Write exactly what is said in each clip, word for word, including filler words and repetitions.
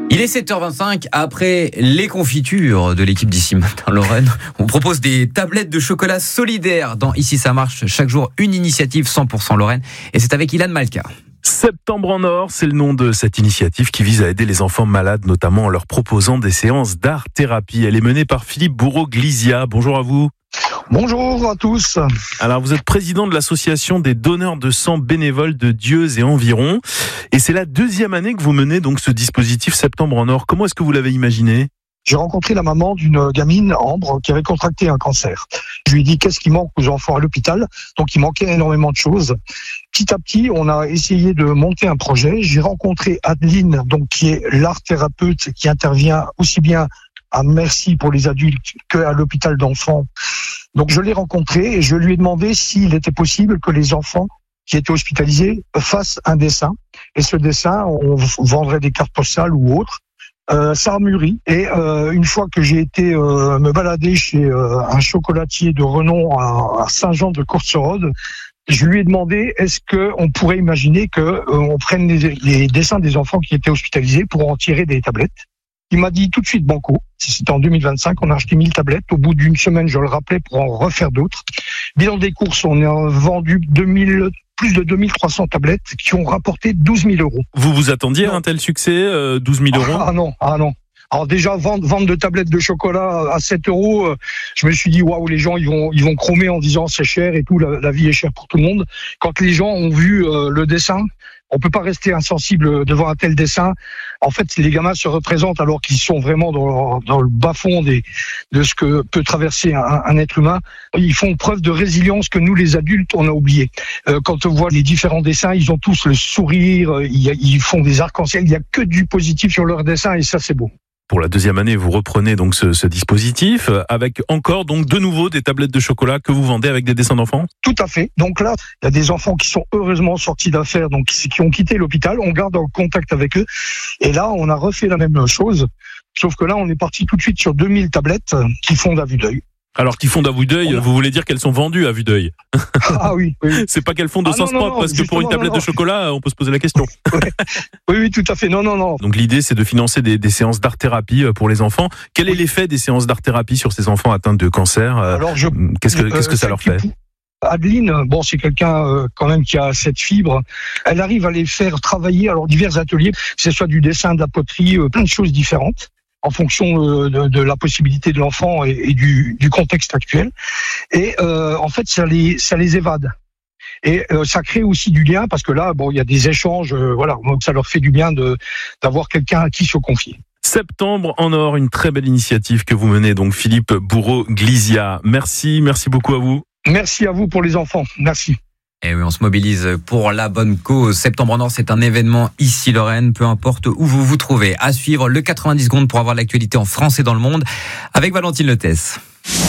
Il est sept heures vingt-cinq, après les confitures de l'équipe d'Ici Matin Lorraine, on propose des tablettes de chocolat solidaires dans Ici ça marche, chaque jour une initiative cent pour cent Lorraine, et c'est avec Ilan Malka. Septembre en or, c'est le nom de cette initiative qui vise à aider les enfants malades, notamment en leur proposant des séances d'art-thérapie. Elle est menée par Philippe Bourreau-Glizia. Bonjour à vous. Bonjour à tous. Alors vous êtes président de l'association des donneurs de sang bénévoles de Dieuze et environ, et c'est la deuxième année que vous menez donc ce dispositif Septembre en or. Comment est-ce que vous l'avez imaginé ? J'ai rencontré la maman d'une gamine, Ambre, qui avait contracté un cancer. Je lui ai dit qu'est-ce qui manque aux enfants à l'hôpital. Donc il manquait énormément de choses. Petit à petit, on a essayé de monter un projet. J'ai rencontré Adeline, donc qui est l'art thérapeute qui intervient aussi bien à Merci pour les adultes qu'à l'hôpital d'enfants. Donc je l'ai rencontré et je lui ai demandé s'il était possible que les enfants qui étaient hospitalisés fassent un dessin. Et ce dessin, on vendrait des cartes postales ou autres. Euh, ça a mûri. Et euh, une fois que j'ai été euh, me balader chez euh, un chocolatier de renom à, à Saint-Jean-de-Courcerode, je lui ai demandé est-ce que on pourrait imaginer que euh, on prenne les, les dessins des enfants qui étaient hospitalisés pour en tirer des tablettes. Il m'a dit tout de suite banco. C'était en deux mille vingt-cinq, on a acheté mille tablettes. Au bout d'une semaine, je le rappelais pour en refaire d'autres. Bilan des courses, on a vendu deux mille, plus de deux mille trois cents tablettes qui ont rapporté douze mille euros. Vous vous attendiez à un tel succès, euh, douze mille euros ? Ah non, ah non. Alors déjà, vendre, vendre de tablettes de chocolat à sept euros, euh, je me suis dit, waouh, les gens, ils vont, ils vont chromer en disant c'est cher et tout, la, la vie est chère pour tout le monde. Quand les gens ont vu euh, le dessin, on peut pas rester insensible devant un tel dessin. En fait, les gamins se représentent alors qu'ils sont vraiment dans, dans le bas-fond des, de ce que peut traverser un, un être humain. Ils font preuve de résilience que nous, les adultes, on a oublié. Euh, quand on voit les différents dessins, ils ont tous le sourire, ils, ils font des arcs-en-ciel, il y a que du positif sur leurs dessins et ça, c'est beau. Pour la deuxième année, vous reprenez donc ce, ce dispositif avec encore donc de nouveau des tablettes de chocolat que vous vendez avec des dessins d'enfants ? Tout à fait. Donc là, il y a des enfants qui sont heureusement sortis d'affaires, donc qui ont quitté l'hôpital. On garde en contact avec eux. Et là, on a refait la même chose. Sauf que là, on est parti tout de suite sur deux mille tablettes qui fondent à vue d'œil. Alors qu'ils fondent à vue d'œil, a... vous voulez dire qu'elles sont vendues à vue d'œil ? Ah oui, oui. C'est pas qu'elles font de ah, sens non, propre, non, parce que pour une tablette non, non. de chocolat, on peut se poser la question. Ouais. Oui, oui, tout à fait. Non, non, non. Donc l'idée, c'est de financer des, des séances d'art-thérapie pour les enfants. Quel oui. est l'effet des séances d'art-thérapie sur ces enfants atteints de cancer ? Alors, je... Qu'est-ce que, euh, qu'est-ce que ça leur fait ? Adeline, bon, c'est quelqu'un euh, quand même qui a cette fibre. Elle arrive à les faire travailler, alors divers ateliers, que ce soit du dessin, de la poterie, euh, plein de choses différentes, en fonction de, de la possibilité de l'enfant et, et du, du contexte actuel. Et euh, en fait, ça les, ça les évade. Et euh, ça crée aussi du lien, parce que là, bon, il y a des échanges, euh, voilà, donc ça leur fait du bien de d'avoir quelqu'un à qui se confier. Septembre en or, une très belle initiative que vous menez, donc Philippe Bourreau-Glizia. Merci, merci beaucoup à vous. Merci à vous pour les enfants, merci. Et oui, on se mobilise pour la bonne cause. Septembre en or, c'est un événement ici Lorraine, peu importe où vous vous trouvez. À suivre, le quatre-vingt-dix secondes pour avoir l'actualité en France et dans le monde, avec Valentine Letès.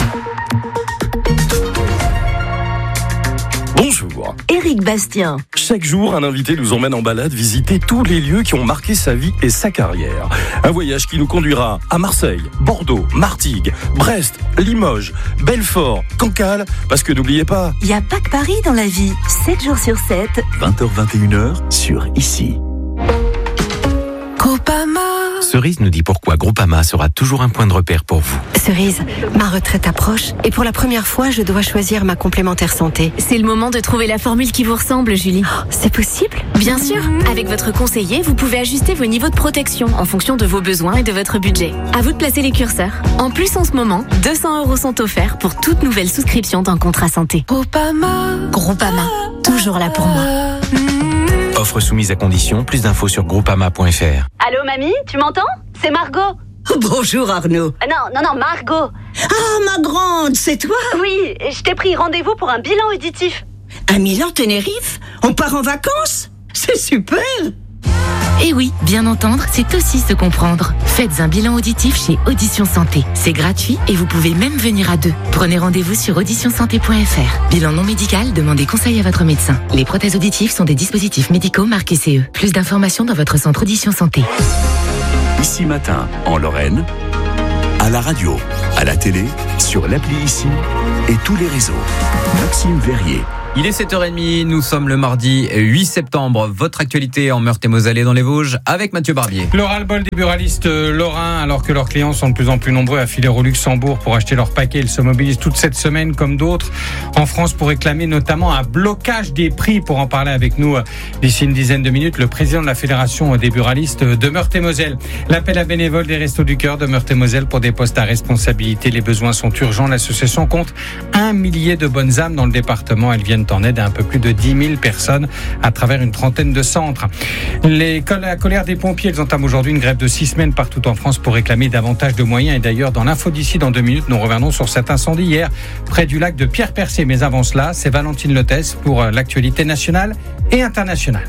Bonjour. Éric Bastien. Chaque jour, un invité nous emmène en balade visiter tous les lieux qui ont marqué sa vie et sa carrière. Un voyage qui nous conduira à Marseille, Bordeaux, Martigues, Brest, Limoges, Belfort, Cancale, parce que n'oubliez pas... Il n'y a pas que Paris dans la vie. sept jours sur sept. vingt heures vingt et une heures sur Ici. Groupama. Cerise nous dit pourquoi Groupama sera toujours un point de repère pour vous. Cerise, ma retraite approche et pour la première fois, je dois choisir ma complémentaire santé. C'est le moment de trouver la formule qui vous ressemble, Julie. Oh, c'est possible ? Bien sûr. Avec votre conseiller, vous pouvez ajuster vos niveaux de protection en fonction de vos besoins et de votre budget. À vous de placer les curseurs. En plus, en ce moment, deux cents euros sont offerts pour toute nouvelle souscription d'un contrat santé. Groupama. Groupama. Toujours là pour moi. Offre soumise à condition. Plus d'infos sur groupama point f r. Allô, mamie, tu m'entends ? C'est Margot. Bonjour Arnaud. Euh, non, non, non, Margot. Ah, ma grande, c'est toi ? Oui, je t'ai pris rendez-vous pour un bilan auditif. Un Milan Tenerife ? On part en vacances ? C'est super ! Et oui, bien entendre, c'est aussi se comprendre. Faites un bilan auditif chez Audition Santé. C'est gratuit et vous pouvez même venir à deux. Prenez rendez-vous sur audition santé point f r. Bilan non médical, demandez conseil à votre médecin. Les prothèses auditives sont des dispositifs médicaux marqués C E. Plus d'informations dans votre centre Audition Santé. Ici Matin, en Lorraine, à la radio, à la télé, sur l'appli Ici et tous les réseaux. Maxime Verrier. Il est sept heures trente, nous sommes le mardi huit septembre. Votre actualité en Meurthe-et-Moselle et dans les Vosges avec Mathieu Barbier. Le ras-le-bol des buralistes lorrains, alors que leurs clients sont de plus en plus nombreux à filer au Luxembourg pour acheter leurs paquets. Ils se mobilisent toute cette semaine comme d'autres en France pour réclamer notamment un blocage des prix. Pour en parler avec nous d'ici une dizaine de minutes, le président de la Fédération des buralistes de Meurthe-et-Moselle. L'appel à bénévoles des Restos du Cœur de Meurthe-et-Moselle pour des postes à responsabilité. Les besoins sont urgents. L'association compte un millier de bonnes âmes dans le département. Elles viennent en aide à un peu plus de dix mille personnes à travers une trentaine de centres. Les, la colère des pompiers, ils entament aujourd'hui une grève de six semaines partout en France pour réclamer davantage de moyens. Et d'ailleurs, dans l'info d'ici, dans deux minutes, nous reviendrons sur cet incendie hier près du lac de Pierre-Percé. Mais avant cela, c'est Valentine Lotès pour l'actualité nationale et internationale.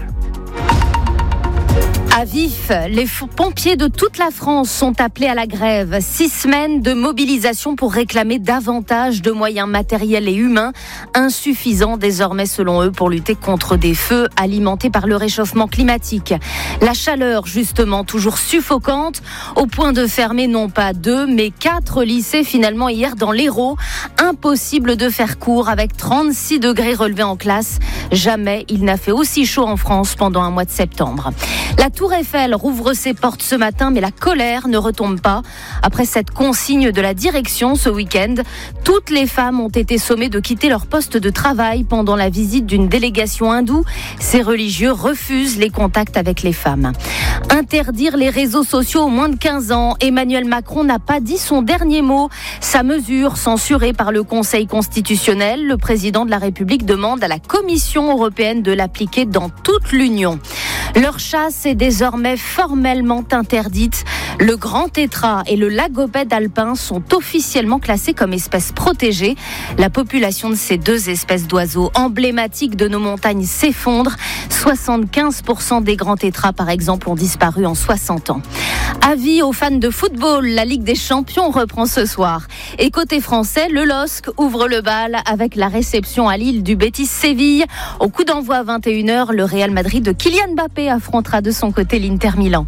À Vif, les pompiers de toute la France sont appelés à la grève. Six semaines de mobilisation pour réclamer davantage de moyens matériels et humains, insuffisants désormais selon eux pour lutter contre des feux alimentés par le réchauffement climatique. La chaleur justement toujours suffocante, au point de fermer non pas deux mais quatre lycées finalement hier dans l'Hérault. Impossible de faire court avec trente-six degrés relevés en classe. Jamais il n'a fait aussi chaud en France pendant un mois de septembre. La Tour Eiffel rouvre ses portes ce matin, mais la colère ne retombe pas. Après cette consigne de la direction ce week-end, toutes les femmes ont été sommées de quitter leur poste de travail pendant la visite d'une délégation hindoue. Ces religieux refusent les contacts avec les femmes. Interdire les réseaux sociaux aux moins de quinze ans. Emmanuel Macron n'a pas dit son dernier mot. Sa mesure, censurée par le Conseil constitutionnel, le président de la République demande à la Commission européenne de l'appliquer dans toute l'Union. Leur chasse est désormais formellement interdite. Le grand tétras et le lagopède alpin sont officiellement classés comme espèces protégées. La population de ces deux espèces d'oiseaux emblématiques de nos montagnes s'effondre. soixante-quinze pour cent des grands tétras, par exemple, ont disparu en soixante ans. Avis aux fans de football, la Ligue des Champions reprend ce soir. Et côté français, le L O S C ouvre le bal avec la réception à Lille du Betis Séville. Au coup d'envoi à vingt et une heures, le Real Madrid de Kylian Mbappé affrontera de son côté l'Inter Milan.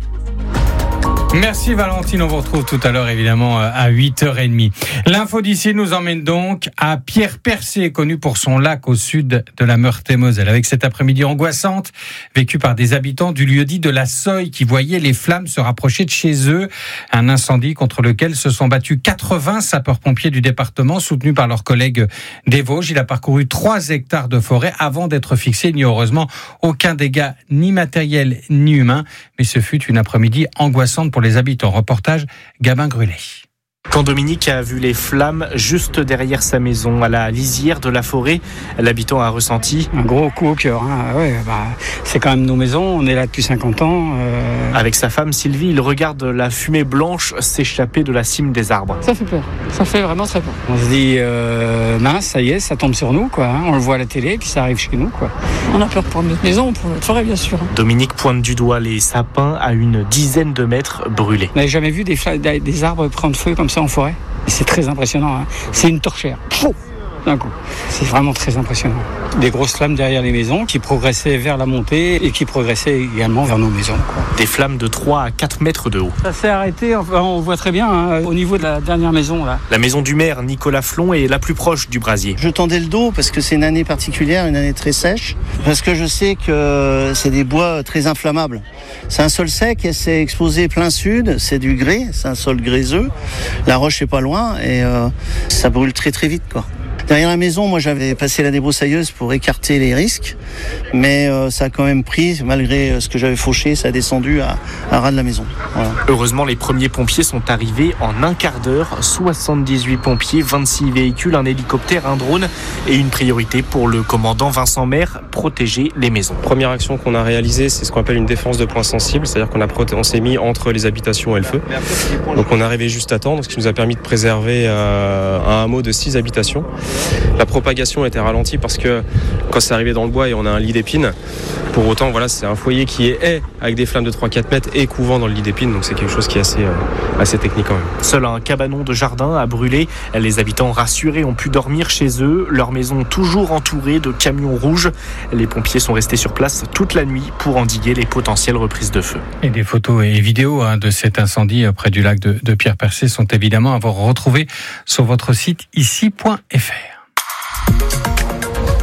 Merci Valentine, on vous retrouve tout à l'heure évidemment à huit heures trente. L'info d'ici nous emmène donc à Pierre-Percé, connu pour son lac au sud de la Meurthe-et-Moselle, avec cet après-midi angoissante vécu par des habitants du lieu-dit de la Soye qui voyaient les flammes se rapprocher de chez eux. Un incendie contre lequel se sont battus quatre-vingts sapeurs-pompiers du département soutenus par leurs collègues des Vosges. Il a parcouru trois hectares de forêt avant d'être fixé. Il n'y a heureusement aucun dégât ni matériel ni humain, mais ce fut une après-midi angoissante pour les habitants. Reportage Gabin Grulet. Quand Dominique a vu les flammes juste derrière sa maison, à la lisière de la forêt, l'habitant a ressenti un gros coup au cœur. Hein. Ouais, bah, c'est quand même nos maisons, on est là depuis cinquante ans. Euh... Avec sa femme Sylvie, il regarde la fumée blanche s'échapper de la cime des arbres. Ça fait peur, ça fait vraiment très peur. On se dit, euh, mince, ça y est, ça tombe sur nous, quoi. Hein. On le voit à la télé, puis ça arrive chez nous, quoi. On a peur pour notre maison, pour notre forêt, bien sûr. Dominique pointe du doigt les sapins à une dizaine de mètres brûlés. On n'avait jamais vu des, fla- des arbres prendre feu comme ça en forêt. C'est très impressionnant, hein. C'est une torchère. Pfff, d'un coup. C'est vraiment très impressionnant. Des grosses flammes derrière les maisons qui progressaient vers la montée et qui progressaient également vers nos maisons, quoi. Des flammes de trois à quatre mètres de haut. Ça s'est arrêté, enfin, on voit très bien, hein, au niveau de la dernière maison, là. La maison du maire, Nicolas Flon, est la plus proche du brasier. Je tendais le dos parce que c'est une année particulière, une année très sèche, parce que je sais que c'est des bois très inflammables. C'est un sol sec et c'est exposé plein sud, c'est du grès, c'est un sol gréseux. La roche est pas loin et euh, ça brûle très très vite, quoi. Derrière la maison, moi j'avais passé la débroussailleuse pour écarter les risques, mais euh, ça a quand même pris, malgré ce que j'avais fauché, ça a descendu à, à ras de la maison. Voilà. Heureusement, les premiers pompiers sont arrivés en un quart d'heure. soixante-dix-huit pompiers, vingt-six véhicules, un hélicoptère, un drone et une priorité pour le commandant Vincent Maire, protéger les maisons. Première action qu'on a réalisée, c'est ce qu'on appelle une défense de points sensibles, c'est-à-dire qu'on a proté- on s'est mis entre les habitations et le feu. Donc on est arrivé juste à temps, ce qui nous a permis de préserver euh, un hameau de six habitations. La propagation a été ralentie parce que quand c'est arrivé dans le bois et on a un lit d'épines, pour autant voilà, c'est un foyer qui est haie avec des flammes de trois à quatre mètres et couvant dans le lit d'épines, donc c'est quelque chose qui est assez, euh, assez technique quand même. Seul un cabanon de jardin a brûlé. Les habitants rassurés ont pu dormir chez eux, leur maison toujours entourée de camions rouges. Les pompiers sont restés sur place toute la nuit pour endiguer les potentielles reprises de feu. Et des photos et vidéos hein, de cet incendie près du lac de, de Pierre-Percé sont évidemment à vous retrouver sur votre site ici point f r.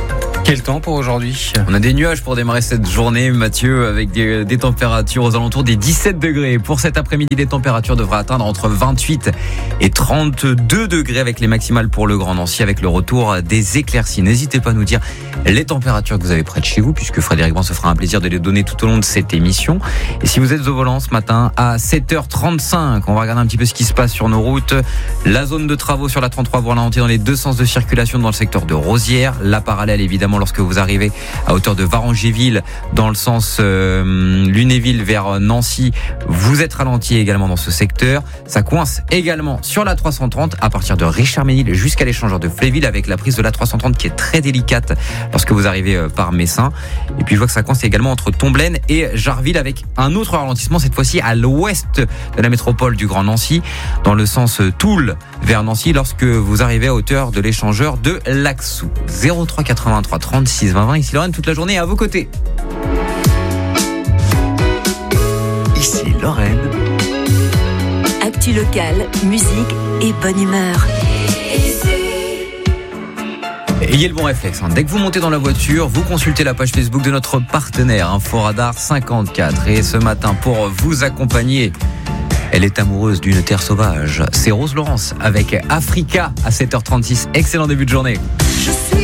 Quel temps pour aujourd'hui ? On a des nuages pour démarrer cette journée, Mathieu, avec des, des températures aux alentours des dix-sept degrés. Pour cet après-midi, les températures devraient atteindre entre vingt-huit et trente-deux degrés avec les maximales pour le Grand Nancy, avec le retour des éclaircies. N'hésitez pas à nous dire les températures que vous avez près de chez vous, puisque Frédéric Brun se fera un plaisir de les donner tout au long de cette émission. Et si vous êtes au volant ce matin à sept heures trente-cinq, on va regarder un petit peu ce qui se passe sur nos routes. La zone de travaux sur la trente-trois voie ralentie dans les deux sens de circulation dans le secteur de Rosières. La parallèle, évidemment, lorsque vous arrivez à hauteur de Varangéville dans le sens euh, Lunéville vers Nancy, vous êtes ralenti également dans ce secteur. Ça coince également sur la trois cent trente à partir de Richard-Ménil jusqu'à l'échangeur de Fléville, avec la prise de la trois cent trente qui est très délicate lorsque vous arrivez par Messin. Et puis je vois que ça coince également entre Tomblaine et Jarville, avec un autre ralentissement cette fois-ci à l'ouest de la métropole du Grand Nancy dans le sens Toul vers Nancy lorsque vous arrivez à hauteur de l'échangeur de Laxou. zéro trois quatre-vingt-trois trente-six vingt vingt. Ici Lorraine, toute la journée à vos côtés. Ici Lorraine. Actu locale, musique et bonne humeur. Ayez le bon réflexe, hein. Dès que vous montez dans la voiture, vous consultez la page Facebook de notre partenaire Inforadar cinquante-quatre. Et ce matin, pour vous accompagner, elle est amoureuse d'une terre sauvage. C'est Rose Laurence avec Africa à sept heures trente-six. Excellent début de journée.